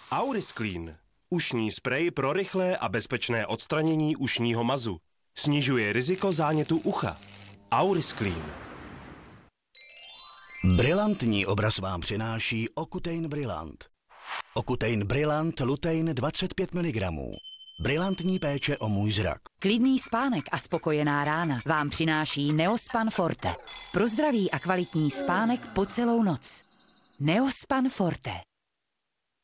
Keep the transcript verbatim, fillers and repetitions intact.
Aurisclean. Ušní sprej pro rychlé a bezpečné odstranění ušního mazu. Snižuje riziko zánětu ucha. Aurisclean. Brilantní obraz vám přináší Ocutein Brillant. Ocutein Brillant lutein dvacet pět miligramů. Brilantní péče o můj zrak. Klidný spánek a spokojená rána vám přináší Neospan Forte. Pro zdravý a kvalitní spánek po celou noc. Neospan Forte.